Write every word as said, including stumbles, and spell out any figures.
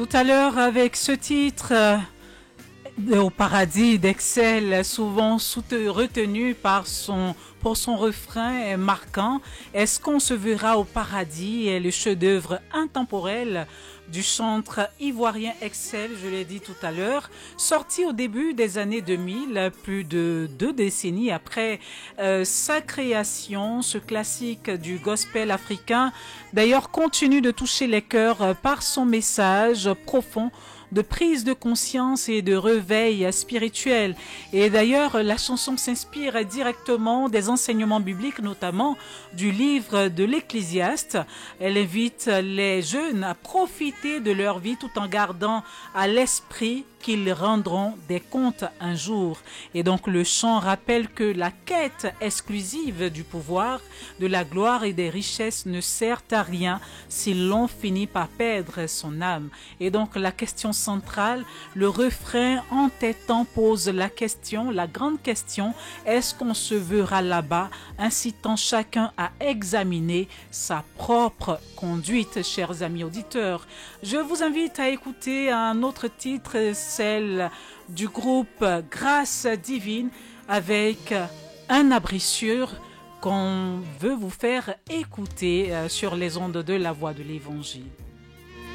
Tout à l'heure, avec ce titre, euh, au paradis d'Excel, souvent soute- retenu par son, pour son refrain marquant, est-ce qu'on se verra au paradis? Est le chef-d'œuvre intemporel du chantre ivoirien Excel, je l'ai dit tout à l'heure, sorti au début des années deux mille, plus de deux décennies après euh, sa création. Ce classique du gospel africain, d'ailleurs, continue de toucher les cœurs par son message profond de prise de conscience et de réveil spirituel. Et d'ailleurs, la chanson s'inspire directement des enseignements bibliques, notamment du livre de l'Ecclésiaste. Elle invite les jeunes à profiter de leur vie tout en gardant à l'esprit qu'ils rendront des comptes un jour. Et donc le chant rappelle que la quête exclusive du pouvoir, de la gloire et des richesses ne sert à rien si l'on finit par perdre son âme. Et donc la question centrale, le refrain entêtant pose la question, la grande question, est-ce qu'on se verra là-bas, incitant chacun à examiner sa propre conduite, chers amis auditeurs. Je vous invite à écouter un autre titre, celle du groupe Grâce Divine, avec Un abri sûr qu'on veut vous faire écouter sur les ondes de la voix de l'Évangile.